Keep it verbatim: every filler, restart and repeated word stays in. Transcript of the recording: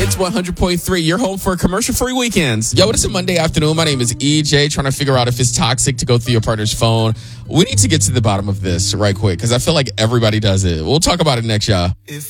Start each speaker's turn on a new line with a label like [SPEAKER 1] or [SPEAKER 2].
[SPEAKER 1] Hits one hundred point three. You're home for commercial-free weekends. Yo, it's a Monday afternoon. My name is E J, trying to figure out if it's toxic to go through your partner's phone. We need to get to the bottom of this right quick because I feel like everybody does it. We'll talk about it next, y'all. If